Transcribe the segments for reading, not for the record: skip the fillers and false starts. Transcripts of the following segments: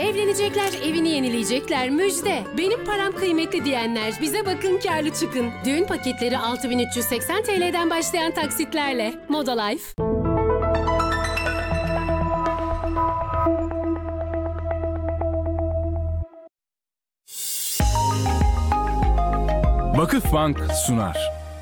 Evlenecekler, evini yenileyecekler, müjde. Benim param kıymetli diyenler, bize bakın kârlı çıkın. Düğün paketleri 6.380 TL'den başlayan taksitlerle. Moda Life. Vakıfbank sunar.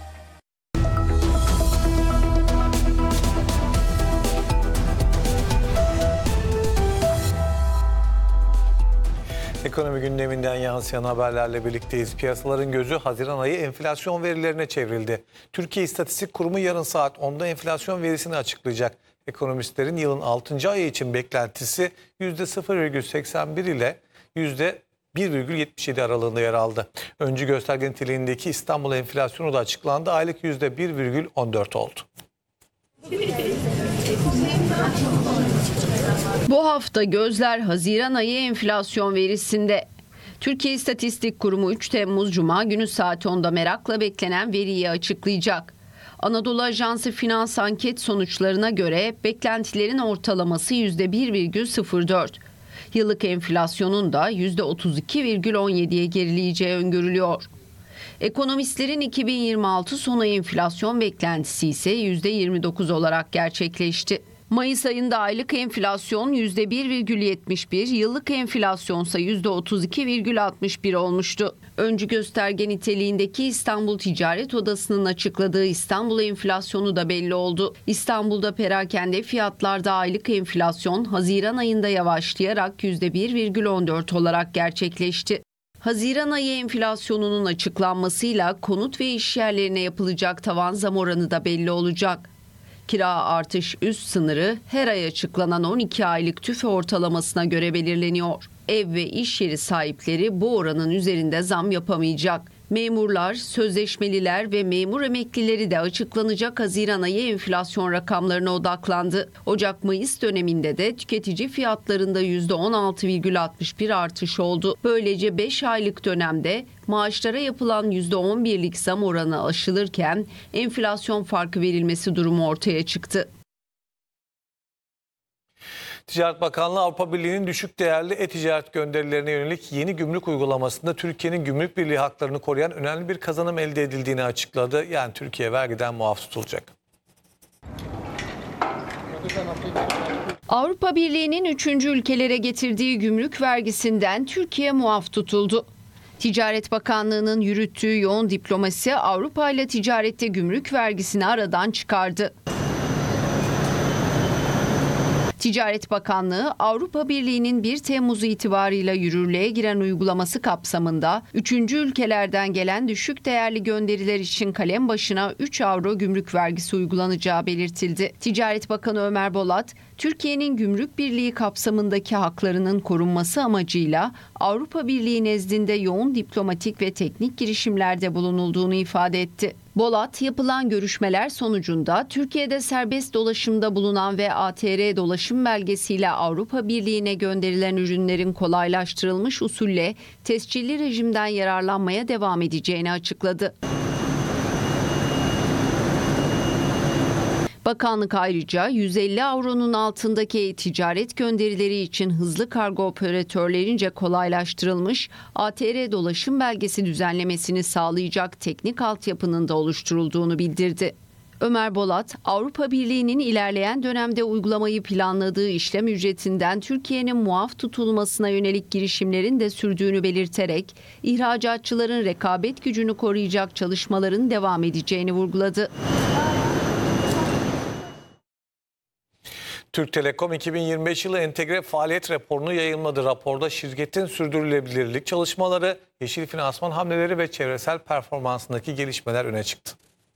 Ekonomi gündeminden yansıyan haberlerle birlikteyiz. Piyasaların gözü Haziran ayı enflasyon verilerine çevrildi. Türkiye İstatistik Kurumu yarın saat 10'da enflasyon verisini açıklayacak. Ekonomistlerin yılın 6. ayı için beklentisi %0,81 ile %1,77 aralığında yer aldı. Öncü gösterge niteliğindeki İstanbul enflasyonu da açıklandı. Aylık %1,14 oldu. Bu hafta gözler Haziran ayı enflasyon verisinde. Türkiye İstatistik Kurumu 3 Temmuz Cuma günü saat 10'da merakla beklenen veriyi açıklayacak. Anadolu Ajansı Finans anket sonuçlarına göre beklentilerin ortalaması %1,04. Yıllık enflasyonun da %32,17'ye gerileyeceği öngörülüyor. Ekonomistlerin 2026 sonu enflasyon beklentisi ise %29 olarak gerçekleşti. Mayıs ayında aylık enflasyon %1,71, yıllık enflasyonsa %32,61 olmuştu. Öncü gösterge niteliğindeki İstanbul Ticaret Odası'nın açıkladığı İstanbul enflasyonu da belli oldu. İstanbul'da perakende fiyatlarda aylık enflasyon Haziran ayında yavaşlayarak %1,14 olarak gerçekleşti. Haziran ayı enflasyonunun açıklanmasıyla konut ve iş yerlerine yapılacak tavan zam oranı da belli olacak. Kira artış üst sınırı her ay açıklanan 12 aylık TÜFE ortalamasına göre belirleniyor. Ev ve iş yeri sahipleri bu oranın üzerinde zam yapamayacak. Memurlar, sözleşmeliler ve memur emeklileri de açıklanacak Haziran ayı enflasyon rakamlarına odaklandı. Ocak-Mayıs döneminde de tüketici fiyatlarında %16,61 artış oldu. Böylece 5 aylık dönemde maaşlara yapılan %11'lik zam oranı aşılırken enflasyon farkı verilmesi durumu ortaya çıktı. Ticaret Bakanlığı Avrupa Birliği'nin düşük değerli e-ticaret gönderilerine yönelik yeni gümrük uygulamasında Türkiye'nin gümrük birliği haklarını koruyan önemli bir kazanım elde edildiğini açıkladı. Yani Türkiye vergiden muaf tutulacak. Avrupa Birliği'nin 3. ülkelere getirdiği gümrük vergisinden Türkiye muaf tutuldu. Ticaret Bakanlığı'nın yürüttüğü yoğun diplomasi Avrupa ile ticarette gümrük vergisini aradan çıkardı. Ticaret Bakanlığı, Avrupa Birliği'nin 1 Temmuz itibarıyla yürürlüğe giren uygulaması kapsamında 3. ülkelerden gelen düşük değerli gönderiler için kalem başına 3 avro gümrük vergisi uygulanacağı belirtildi. Ticaret Bakanı Ömer Bolat, Türkiye'nin gümrük birliği kapsamındaki haklarının korunması amacıyla Avrupa Birliği nezdinde yoğun diplomatik ve teknik girişimlerde bulunulduğunu ifade etti. Bolat, yapılan görüşmeler sonucunda Türkiye'de serbest dolaşımda bulunan ve ATR dolaşım belgesiyle Avrupa Birliği'ne gönderilen ürünlerin kolaylaştırılmış usulle tescilli rejimden yararlanmaya devam edeceğini açıkladı. Bakanlık ayrıca 150 avronun altındaki ticaret gönderileri için hızlı kargo operatörlerince kolaylaştırılmış ATR dolaşım belgesi düzenlemesini sağlayacak teknik altyapının da oluşturulduğunu bildirdi. Ömer Bolat, Avrupa Birliği'nin ilerleyen dönemde uygulamayı planladığı işlem ücretinden Türkiye'nin muaf tutulmasına yönelik girişimlerin de sürdüğünü belirterek, ihracatçıların rekabet gücünü koruyacak çalışmaların devam edeceğini vurguladı. Türk Telekom 2025 yılı entegre faaliyet raporunu yayınladı. Raporda şirketin sürdürülebilirlik çalışmaları, yeşil finansman hamleleri ve çevresel performansındaki gelişmeler öne çıktı.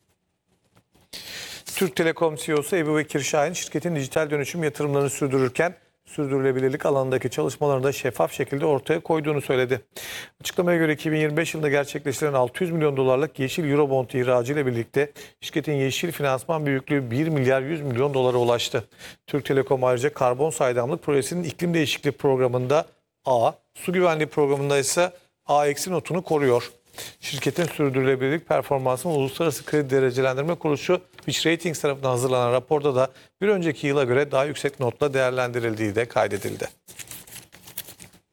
Türk Telekom CEO'su Ebu Bekir Şahin şirketin dijital dönüşüm yatırımlarını sürdürürken sürdürülebilirlik alanındaki çalışmalarını da şeffaf şekilde ortaya koyduğunu söyledi. Açıklamaya göre 2025 yılında gerçekleştirilen 600 milyon dolarlık yeşil Eurobond ihracı ile birlikte şirketin yeşil finansman büyüklüğü 1 milyar 100 milyon dolara ulaştı. Türk Telekom ayrıca karbon saydamlık projesinin iklim değişikliği programında A, su güvenliği programında ise A- notunu koruyor. Şirketin sürdürülebilirlik performansının Uluslararası Kredi Derecelendirme Kuruluşu Fitch Ratings tarafından hazırlanan raporda da bir önceki yıla göre daha yüksek notla değerlendirildiği de kaydedildi.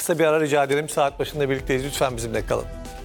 Kısa bir ara rica ederim. Saat başında birlikteyiz. Lütfen bizimle kalın.